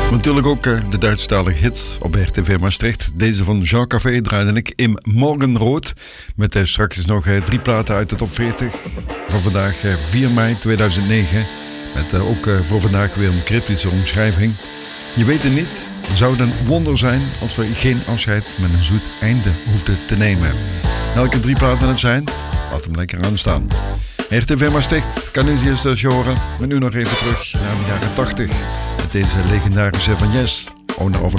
Natuurlijk ook de Duitsstalige hits op RTV Maastricht. Deze van Jean Café draaide ik in Morgenrood. Met straks nog 3 platen uit de top 40. Van vandaag 4 mei 2009. Met ook voor vandaag weer een cryptische omschrijving. Je weet het niet, zou het een wonder zijn als we geen afscheid met een zoet einde hoefden te nemen. Welke 3 platen het zijn, laat hem lekker aanstaan. RTV Maastricht kan eens eerst dus horen. Maar nu nog even terug naar de jaren 80. Met deze legendarische van Yes, Owner of a